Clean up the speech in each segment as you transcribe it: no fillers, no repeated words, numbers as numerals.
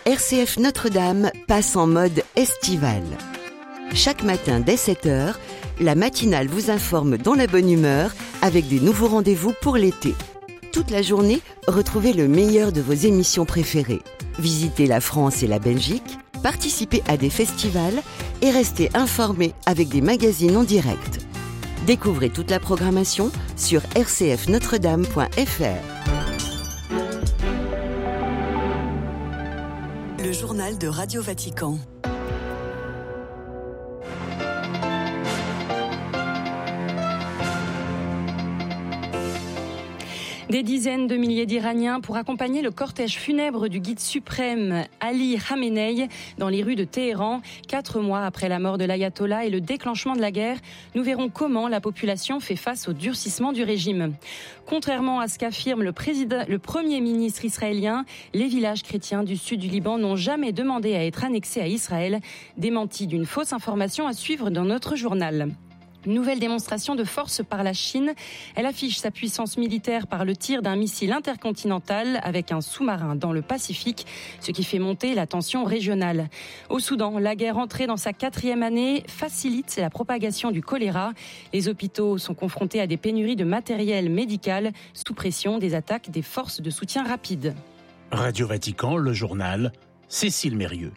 RCF Notre-Dame passe en mode estival. Chaque matin dès 7h, la matinale vous informe dans la bonne humeur avec des nouveaux rendez-vous pour l'été. Toute la journée, retrouvez le meilleur de vos émissions préférées. Visitez la France et la Belgique, participez à des festivals et restez informés avec des magazines en direct. Découvrez toute la programmation sur rcfnotredame.fr. Le journal de Radio Vatican. Des dizaines de milliers d'Iraniens pour accompagner le cortège funèbre du guide suprême Ali Khamenei dans les rues de Téhéran. 4 mois après la mort de l'ayatollah et le déclenchement de la guerre, nous verrons comment la population fait face au durcissement du régime. Contrairement à ce qu'affirme le premier ministre israélien, les villages chrétiens du sud du Liban n'ont jamais demandé à être annexés à Israël. Démenti d'une fausse information à suivre dans notre journal. Nouvelle démonstration de force par la Chine. Elle affiche sa puissance militaire par le tir d'un missile intercontinental avec un sous-marin dans le Pacifique, ce qui fait monter la tension régionale. Au Soudan, la guerre entrée dans sa 4e année facilite la propagation du choléra. Les hôpitaux sont confrontés à des pénuries de matériel médical sous pression des attaques des forces de soutien rapide. Radio Vatican, le journal, Cécile Mérieux.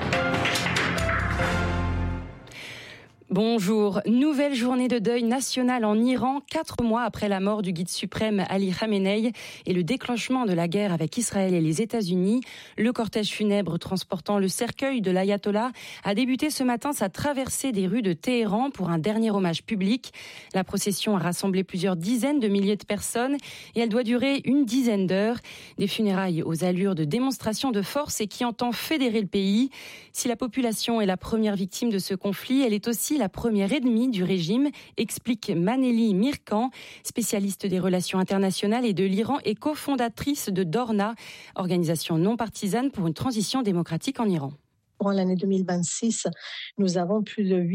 Bonjour. Nouvelle journée de deuil national en Iran, 4 mois après la mort du guide suprême Ali Khamenei et le déclenchement de la guerre avec Israël et les États-Unis. Le cortège funèbre transportant le cercueil de l'ayatollah a débuté ce matin sa traversée des rues de Téhéran pour un dernier hommage public. La procession a rassemblé plusieurs dizaines de milliers de personnes et elle doit durer une dizaine d'heures. Des funérailles aux allures de démonstration de force et qui entend fédérer le pays. Si la population est la première victime de ce conflit, elle est aussi la première ennemie du régime, explique Maneli Mirkan, spécialiste des relations internationales et de l'Iran et cofondatrice de Dorna, organisation non partisane pour une transition démocratique en Iran. Pour l'année 2026, nous avons plus de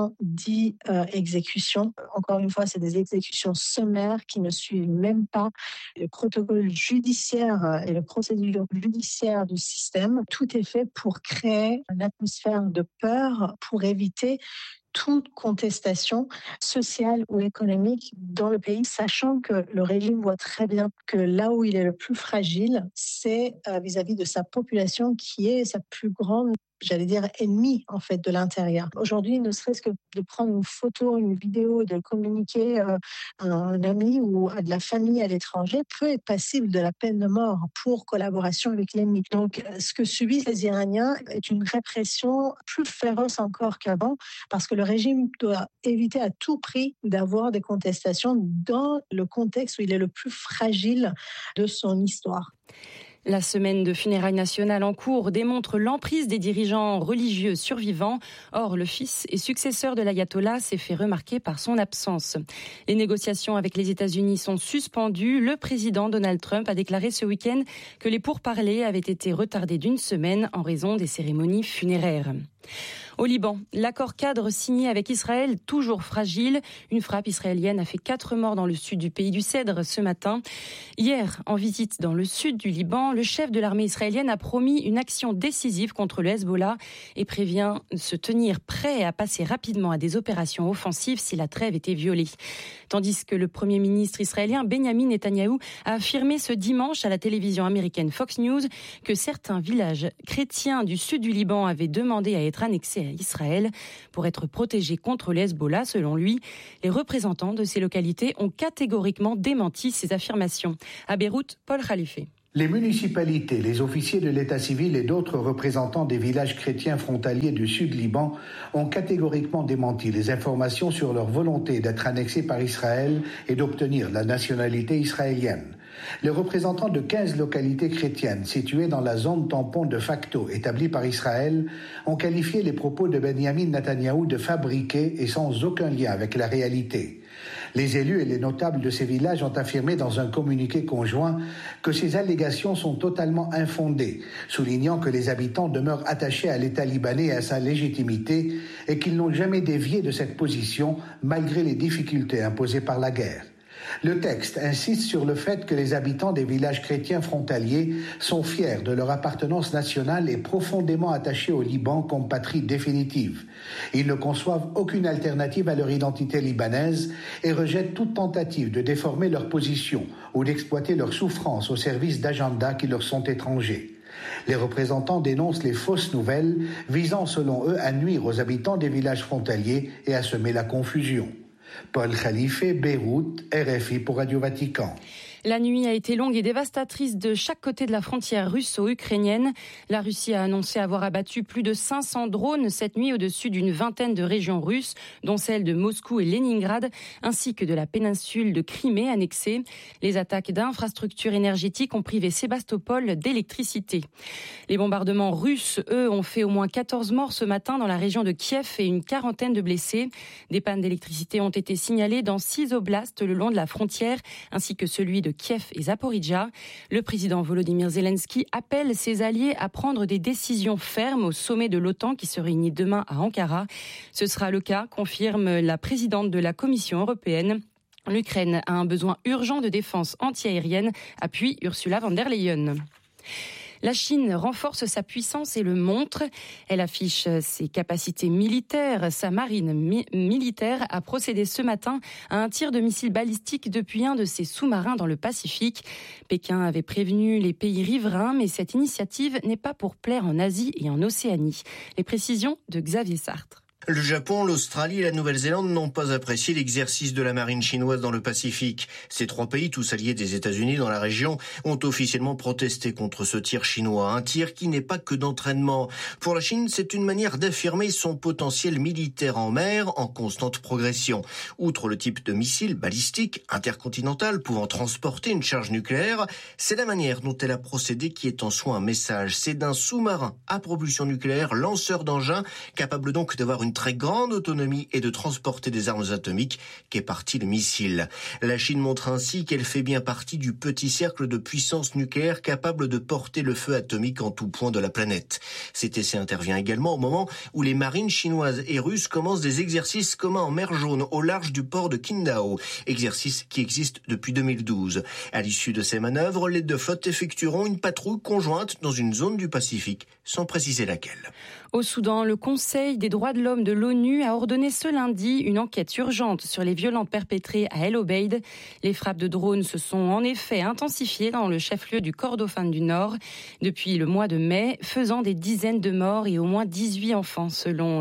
810 exécutions. Encore une fois, c'est des exécutions sommaires qui ne suivent même pas le protocole judiciaire et le procédure judiciaire du système. Tout est fait pour créer une atmosphère de peur, pour éviter toute contestation sociale ou économique dans le pays, sachant que le régime voit très bien que là où il est le plus fragile, c'est vis-à-vis de sa population qui est sa plus grande, j'allais dire, ennemie en fait de l'intérieur. Aujourd'hui, ne serait-ce que de prendre une photo, une vidéo, de communiquer à un ami ou à de la famille à l'étranger peut être passible de la peine de mort pour collaboration avec l'ennemi. Donc, ce que subissent les Iraniens est une répression plus féroce encore qu'avant, parce que le régime doit éviter à tout prix d'avoir des contestations dans le contexte où il est le plus fragile de son histoire. La semaine de funérailles nationales en cours démontre l'emprise des dirigeants religieux survivants. Or, le fils et successeur de l'ayatollah s'est fait remarquer par son absence. Les négociations avec les États-Unis sont suspendues. Le président Donald Trump a déclaré ce week-end que les pourparlers avaient été retardés d'1 semaine en raison des cérémonies funéraires. Au Liban, l'accord cadre signé avec Israël, toujours fragile. Une frappe israélienne a fait 4 morts dans le sud du pays du Cèdre ce matin. Hier, en visite dans le sud du Liban, le chef de l'armée israélienne a promis une action décisive contre le Hezbollah et prévient se tenir prêt à passer rapidement à des opérations offensives si la trêve était violée. Tandis que le premier ministre israélien Benjamin Netanyahou a affirmé ce dimanche à la télévision américaine Fox News que certains villages chrétiens du sud du Liban avaient demandé à être annexés à Israël pour être protégés contre le Hezbollah. Selon lui, les représentants de ces localités ont catégoriquement démenti ces affirmations. À Beyrouth, Paul Khalife. Les municipalités, les officiers de l'état civil et d'autres représentants des villages chrétiens frontaliers du sud Liban ont catégoriquement démenti les informations sur leur volonté d'être annexés par Israël et d'obtenir la nationalité israélienne. Les représentants de 15 localités chrétiennes situées dans la zone tampon de facto établie par Israël ont qualifié les propos de Benjamin Netanyahou de fabriqués et sans aucun lien avec la réalité. Les élus et les notables de ces villages ont affirmé dans un communiqué conjoint que ces allégations sont totalement infondées, soulignant que les habitants demeurent attachés à l'État libanais et à sa légitimité et qu'ils n'ont jamais dévié de cette position malgré les difficultés imposées par la guerre. Le texte insiste sur le fait que les habitants des villages chrétiens frontaliers sont fiers de leur appartenance nationale et profondément attachés au Liban comme patrie définitive. Ils ne conçoivent aucune alternative à leur identité libanaise et rejettent toute tentative de déformer leur position ou d'exploiter leur souffrance au service d'agendas qui leur sont étrangers. Les représentants dénoncent les fausses nouvelles visant selon eux à nuire aux habitants des villages frontaliers et à semer la confusion. Paul Khalife, Beyrouth, RFI pour Radio Vatican. La nuit a été longue et dévastatrice de chaque côté de la frontière russo-ukrainienne. La Russie a annoncé avoir abattu plus de 500 drones cette nuit au-dessus d'une vingtaine de régions russes, dont celles de Moscou et Leningrad, ainsi que de la péninsule de Crimée annexée. Les attaques d'infrastructures énergétiques ont privé Sébastopol d'électricité. Les bombardements russes, eux, ont fait au moins 14 morts ce matin dans la région de Kiev et une quarantaine de blessés. Des pannes d'électricité ont été signalées dans 6 oblasts le long de la frontière, ainsi que celui de Kiev et Zaporijia. Le président Volodymyr Zelensky appelle ses alliés à prendre des décisions fermes au sommet de l'OTAN qui se réunit demain à Ankara. Ce sera le cas, confirme la présidente de la Commission européenne. L'Ukraine a un besoin urgent de défense antiaérienne, appuie Ursula von der Leyen. La Chine renforce sa puissance et le montre. Elle affiche ses capacités militaires. Sa marine militaire a procédé ce matin à un tir de missiles balistiques depuis un de ses sous-marins dans le Pacifique. Pékin avait prévenu les pays riverains, mais cette initiative n'est pas pour plaire en Asie et en Océanie. Les précisions de Xavier Sartre. Le Japon, l'Australie et la Nouvelle-Zélande n'ont pas apprécié l'exercice de la marine chinoise dans le Pacifique. Ces 3 pays, tous alliés des États-Unis dans la région, ont officiellement protesté contre ce tir chinois. Un tir qui n'est pas que d'entraînement. Pour la Chine, c'est une manière d'affirmer son potentiel militaire en mer en constante progression. Outre le type de missile balistique intercontinental pouvant transporter une charge nucléaire, c'est la manière dont elle a procédé qui est en soi un message. C'est d'un sous-marin à propulsion nucléaire, lanceur d'engins, capable donc d'avoir une très grande autonomie et de transporter des armes atomiques qu'est parti le missile. La Chine montre ainsi qu'elle fait bien partie du petit cercle de puissance nucléaire capable de porter le feu atomique en tout point de la planète. Cet essai intervient également au moment où les marines chinoises et russes commencent des exercices communs en mer Jaune au large du port de Qingdao, exercice qui existe depuis 2012. À l'issue de ces manœuvres, les 2 flottes effectueront une patrouille conjointe dans une zone du Pacifique, sans préciser laquelle. Au Soudan, le Conseil des droits de l'homme de l'ONU a ordonné ce lundi une enquête urgente sur les violences perpétrées à El Obeid. Les frappes de drones se sont en effet intensifiées dans le chef-lieu du Kordofan du Nord depuis le mois de mai, faisant des dizaines de morts et au moins 18 enfants selon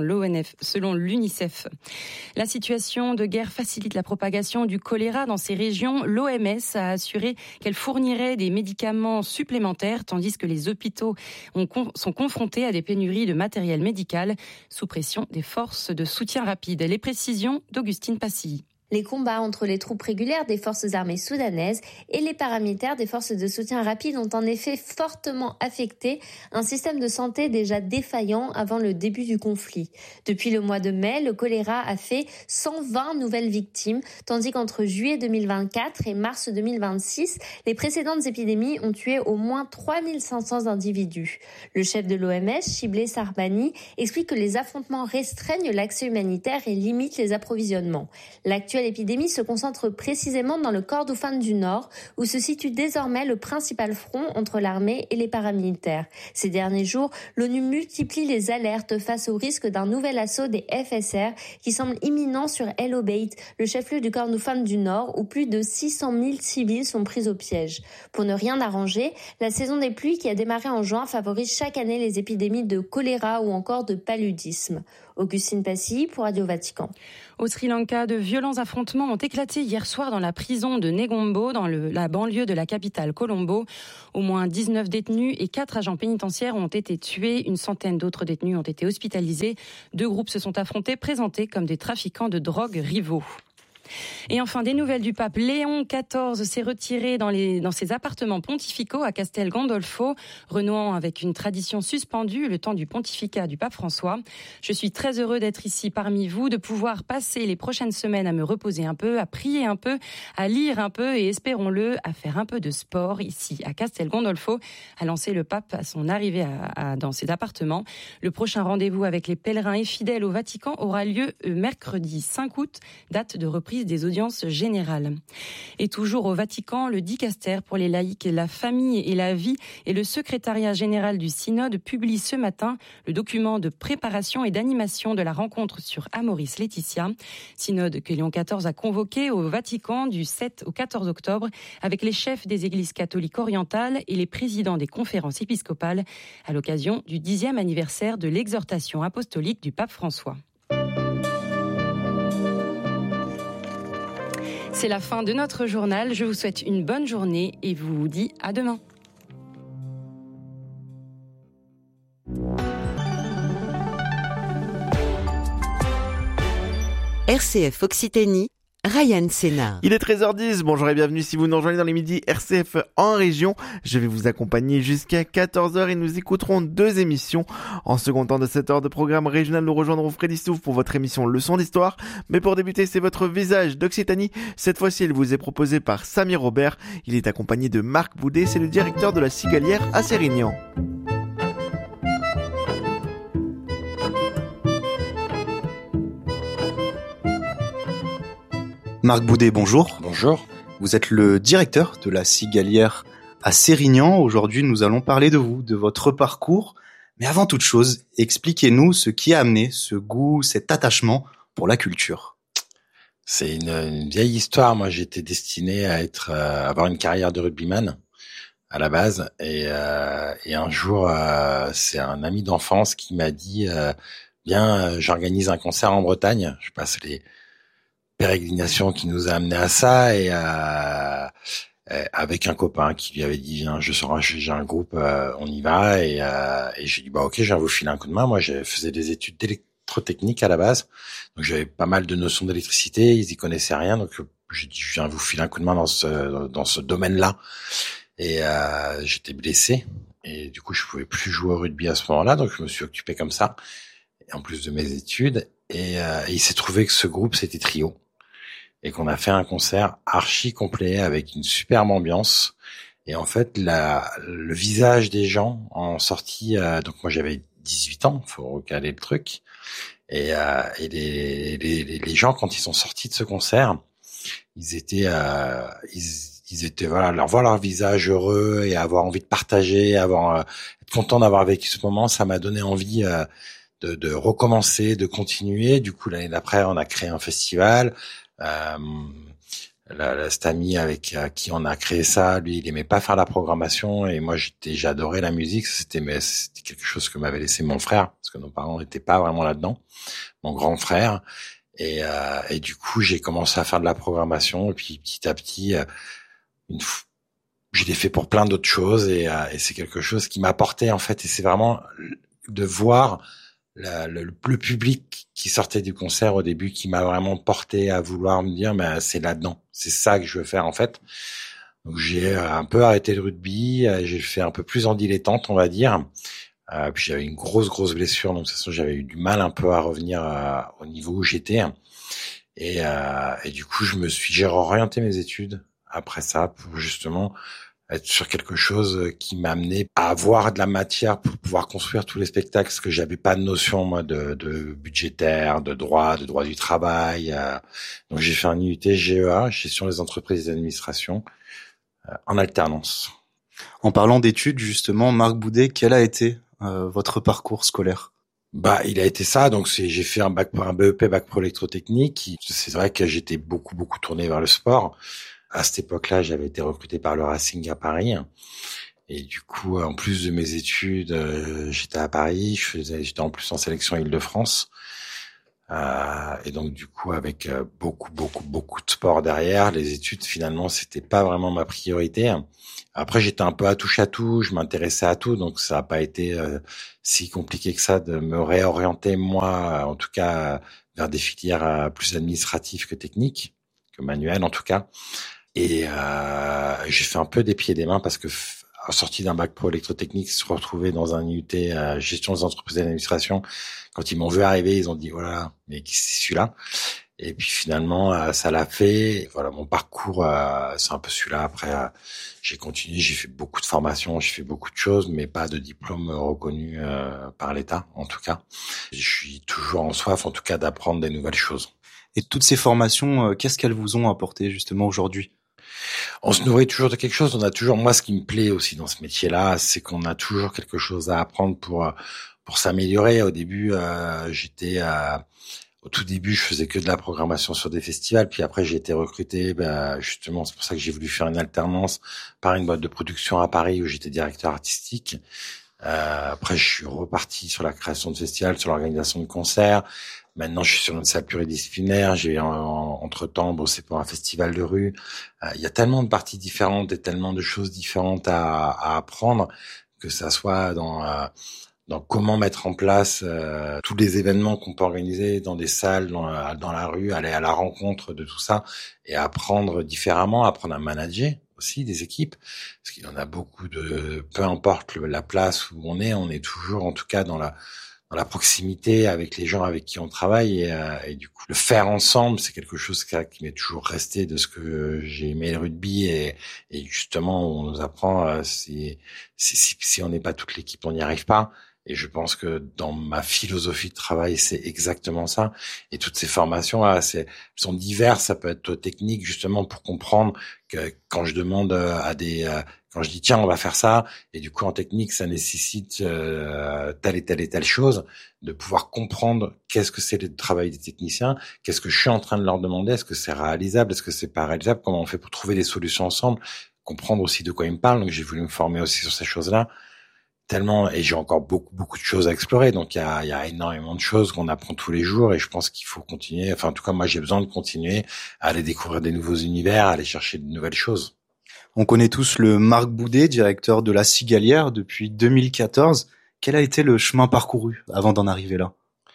l'UNICEF. La situation de guerre facilite la propagation du choléra dans ces régions. L'OMS a assuré qu'elle fournirait des médicaments supplémentaires tandis que les hôpitaux sont confrontés à des pénuries de matériel médical sous pression des forces de soutien rapide. Les précisions d'Augustine Passy. Les combats entre les troupes régulières des forces armées soudanaises et les paramilitaires des forces de soutien rapide ont en effet fortement affecté un système de santé déjà défaillant avant le début du conflit. Depuis le mois de mai, le choléra a fait 120 nouvelles victimes, tandis qu'entre juillet 2024 et mars 2026, les précédentes épidémies ont tué au moins 3500 individus. Le chef de l'OMS, Shiblé Sarbani, explique que les affrontements restreignent l'accès humanitaire et limitent les approvisionnements. L'actuelle épidémie se concentre précisément dans le Kordofan du Nord, où se situe désormais le principal front entre l'armée et les paramilitaires. Ces derniers jours, l'ONU multiplie les alertes face au risque d'un nouvel assaut des FSR qui semble imminent sur El Obeid, le chef-lieu du Kordofan du Nord, où plus de 600 000 civils sont pris au piège. Pour ne rien arranger, la saison des pluies qui a démarré en juin favorise chaque année les épidémies de choléra ou encore de paludisme. Augustine Passy pour Radio Vatican. Au Sri Lanka, de violents affrontements ont éclaté hier soir dans la prison de Negombo, dans la banlieue de la capitale Colombo. Au moins 19 détenus et 4 agents pénitentiaires ont été tués. Une centaine d'autres détenus ont été hospitalisés. 2 groupes se sont affrontés, présentés comme des trafiquants de drogue rivaux. Et enfin, des nouvelles du pape. Léon XIV s'est retiré dans ses appartements pontificaux à Castel Gandolfo, renouant avec une tradition suspendue le temps du pontificat du pape François. Je suis très heureux d'être ici parmi vous, de pouvoir passer les prochaines semaines à me reposer un peu, à prier un peu, à lire un peu et, espérons-le, à faire un peu de sport ici à Castel Gandolfo, a lancé le pape à son arrivée dans ses appartements. Le prochain rendez-vous avec les pèlerins et fidèles au Vatican aura lieu mercredi 5 août, date de reprise reprise des audiences générales. Et toujours au Vatican, le dicaster pour les laïcs, la famille et la vie et le secrétariat général du synode publient ce matin le document de préparation et d'animation de la rencontre sur Amoris Laetitia. Synode que Léon XIV a convoqué au Vatican du 7 au 14 octobre avec les chefs des églises catholiques orientales et les présidents des conférences épiscopales à l'occasion du 10e anniversaire de l'exhortation apostolique du pape François. C'est la fin de notre journal. Je vous souhaite une bonne journée et vous dis à demain. RCF Occitanie, Ryan Sénard. Il est 13h10, bonjour et bienvenue si vous nous rejoignez dans les midis RCF en région. Je vais vous accompagner jusqu'à 14h et nous écouterons 2 émissions. En second temps de cette heure de programme régional, nous rejoindrons Freddy Stouff pour votre émission Leçon d'Histoire. Mais pour débuter, c'est votre visage d'Occitanie. Cette fois-ci, il vous est proposé par Samy Robert. Il est accompagné de Marc Boudet, c'est le directeur de la Cigalière à Sérignan. Marc Boudet, bonjour. Bonjour. Vous êtes le directeur de la Cigalière à Sérignan. Aujourd'hui, nous allons parler de vous, de votre parcours. Mais avant toute chose, expliquez-nous ce qui a amené ce goût, cet attachement pour la culture. C'est une vieille histoire. Moi, j'étais destiné à avoir une carrière de rugbyman à la base. Et un jour, c'est un ami d'enfance qui m'a dit j'organise un concert en Bretagne. Je passe les pérégrination qui nous a amené à ça et avec un copain qui lui avait dit viens, j'ai un groupe, on y va et j'ai dit ok, je viens vous filer un coup de main. Moi, je faisais des études d'électrotechnique à la base, donc j'avais pas mal de notions d'électricité. Ils y connaissaient rien, donc j'ai dit je viens vous filer un coup de main dans ce domaine-là. Et j'étais blessé et du coup je pouvais plus jouer au rugby à ce moment-là, donc je me suis occupé comme ça, et en plus de mes études. Et il s'est trouvé que ce groupe c'était Trio. Et qu'on a fait un concert archi complet avec une superbe ambiance. Et en fait, le visage des gens en sortie, donc moi j'avais 18 ans, faut recaler le truc. Et les gens quand ils sont sortis de ce concert, ils étaient voir leur visage heureux et avoir envie de partager, être content d'avoir vécu ce moment, ça m'a donné envie de recommencer, de continuer. Du coup, l'année d'après, on a créé un festival. Cet ami avec qui on a créé ça, lui, il aimait pas faire la programmation et moi, j'adorais la musique. C'était quelque chose que m'avait laissé mon frère parce que nos parents n'étaient pas vraiment là-dedans. Mon grand frère et du coup, j'ai commencé à faire de la programmation et puis petit à petit, je l'ai fait pour plein d'autres choses et c'est quelque chose qui m'a apporté en fait et c'est vraiment de voir le public qui sortait du concert au début qui m'a vraiment porté à vouloir me dire mais c'est là-dedans, c'est ça que je veux faire en fait. Donc j'ai un peu arrêté le rugby, j'ai fait un peu plus en dilettante on va dire. Puis j'avais une grosse blessure, donc de toute façon j'avais eu du mal un peu à revenir au niveau où j'étais. Et du coup j'ai réorienté mes études après ça pour justement être sur quelque chose qui m'a amené à avoir de la matière pour pouvoir construire tous les spectacles, parce que j'avais pas de notion moi de budgétaire, de droit du travail. Donc j'ai fait un IUT GEA, gestion des entreprises et d'administration, en alternance. En parlant d'études justement, Marc Boudet, quel a été votre parcours scolaire? Il a été ça. Donc j'ai fait un BEP bac pro électrotechnique. C'est vrai que j'étais beaucoup tourné vers le sport. À cette époque-là, j'avais été recruté par le Racing à Paris. Et du coup, en plus de mes études, j'étais à Paris. J'étais en plus en sélection Île-de-France. Et donc, du coup, avec beaucoup de sport derrière, les études, finalement, c'était pas vraiment ma priorité. Après, j'étais un peu à touche à tout. Je m'intéressais à tout. Donc, ça n'a pas été si compliqué que ça de me réorienter, moi, en tout cas, vers des filières plus administratives que techniques, que manuelles, en tout cas. Et j'ai fait un peu des pieds et des mains parce que sorti d'un bac pro électrotechnique, se retrouver dans un IUT gestion des entreprises et d'administration, quand ils m'ont vu arriver, ils ont dit voilà, mais qui c'est celui-là? Et puis finalement, ça l'a fait. Voilà, mon parcours, c'est un peu celui-là. Après, j'ai continué, j'ai fait beaucoup de formations, j'ai fait beaucoup de choses, mais pas de diplôme reconnu par l'État, en tout cas. Je suis toujours en soif, en tout cas, d'apprendre des nouvelles choses. Et toutes ces formations, qu'est-ce qu'elles vous ont apporté justement aujourd'hui ? On se nourrit toujours de quelque chose. On a toujours, moi, ce qui me plaît aussi dans ce métier-là, c'est qu'on a toujours quelque chose à apprendre pour s'améliorer. Au début, au tout début, je faisais que de la programmation sur des festivals. Puis après, j'ai été recruté, justement, c'est pour ça que j'ai voulu faire une alternance par une boîte de production à Paris où j'étais directeur artistique. Après, je suis reparti sur la création de festivals, sur l'organisation de concerts. Maintenant, je suis sur une salle pluridisciplinaire. J'ai entre-temps bossé pour un festival de rue. Il y a tellement de parties différentes et tellement de choses différentes à apprendre, que ça soit dans comment mettre en place tous les événements qu'on peut organiser dans des salles, dans la rue, aller à la rencontre de tout ça et apprendre différemment, apprendre à manager aussi des équipes, parce qu'il y en a beaucoup peu importe la place où on est toujours en tout cas dans la proximité avec les gens avec qui on travaille et du coup le faire ensemble, c'est quelque chose qui m'est toujours resté de ce que j'ai aimé le rugby et justement on nous apprend si on n'est pas toute l'équipe, on n'y arrive pas. Et je pense que dans ma philosophie de travail, c'est exactement ça. Et toutes ces formations, sont diverses. Ça peut être technique, justement, pour comprendre que quand je demande quand je dis tiens, on va faire ça, et du coup en technique, ça nécessite telle et telle chose, de pouvoir comprendre qu'est-ce que c'est le travail des techniciens, qu'est-ce que je suis en train de leur demander, est-ce que c'est réalisable, est-ce que c'est pas réalisable, comment on fait pour trouver des solutions ensemble, comprendre aussi de quoi ils me parlent. Donc j'ai voulu me former aussi sur ces choses-là. Tellement, et j'ai encore beaucoup de choses à explorer. Donc il y a énormément de choses qu'on apprend tous les jours et je pense qu'il faut continuer. Enfin, en tout cas, moi, j'ai besoin de continuer à aller découvrir des nouveaux univers, à aller chercher de nouvelles choses. On connaît tous le Marc Boudet, directeur de la Cigalière depuis 2014. Quel a été le chemin parcouru avant d'en arriver là ?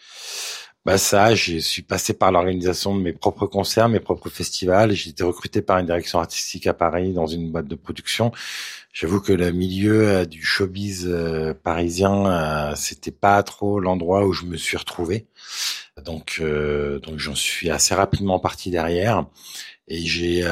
Je suis passé par l'organisation de mes propres concerts, mes propres festivals. J'ai été recruté par une direction artistique à Paris dans une boîte de production. J'avoue que le milieu du showbiz parisien, c'était pas trop l'endroit où je me suis retrouvé. Donc j'en suis assez rapidement parti derrière. Et j'ai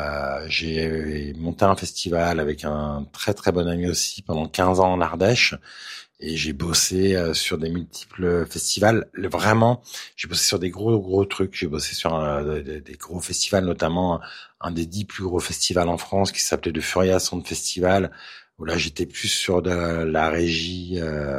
monté un festival avec un très très bon ami aussi pendant 15 ans en Ardèche. Et j'ai bossé sur des multiples festivals. Vraiment, j'ai bossé sur des gros trucs. J'ai bossé sur des gros festivals, notamment un des 10 plus gros festivals en France qui s'appelait le Furia Sound Festival, où là j'étais plus sur de la régie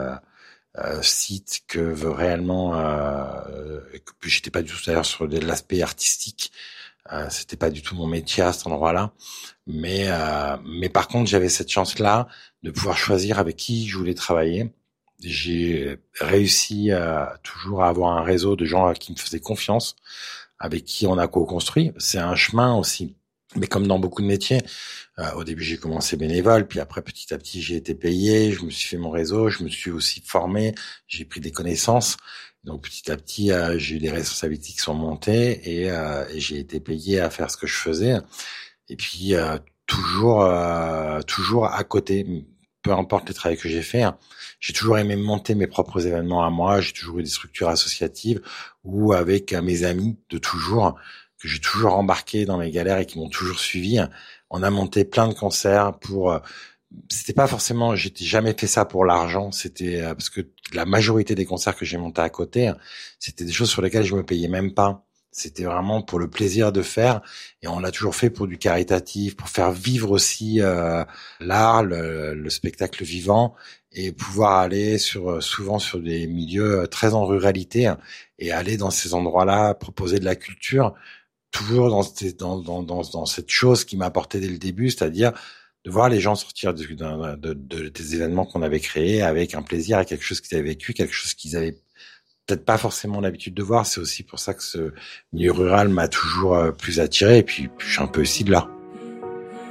site que réellement. J'étais pas du tout d'ailleurs sur de l'aspect artistique. C'était pas du tout mon métier à cet endroit-là. Mais par contre, j'avais cette chance-là de pouvoir choisir avec qui je voulais travailler. J'ai réussi toujours à avoir un réseau de gens qui me faisaient confiance, avec qui on a co-construit. C'est un chemin aussi. Mais comme dans beaucoup de métiers, au début j'ai commencé bénévole, puis après petit à petit j'ai été payé, je me suis fait mon réseau, je me suis aussi formé, j'ai pris des connaissances. Donc petit à petit j'ai eu des responsabilités qui sont montées et j'ai été payé à faire ce que je faisais. Et puis toujours à côté, peu importe les travaux que j'ai fait, j'ai toujours aimé monter mes propres événements à moi. J'ai toujours eu des structures associatives ou avec mes amis de toujours, que j'ai toujours embarqué dans mes galères et qui m'ont toujours suivi. On a monté plein de concerts c'était pas forcément, j'ai jamais fait ça pour l'argent, c'était parce que la majorité des concerts que j'ai montés à côté, c'était des choses sur lesquelles je me payais même pas. C'était vraiment pour le plaisir de faire et on l'a toujours fait pour du caritatif, pour faire vivre aussi l'art, le spectacle vivant et pouvoir aller souvent sur des milieux très en ruralité et aller dans ces endroits-là, proposer de la culture, toujours dans cette chose qui m'a apporté dès le début, c'est-à-dire de voir les gens sortir des événements qu'on avait créés avec un plaisir à quelque chose qu'ils avaient vécu, quelque chose qu'ils avaient peut-être pas forcément l'habitude de voir. C'est aussi pour ça que ce milieu rural m'a toujours plus attiré et puis je suis un peu aussi de là.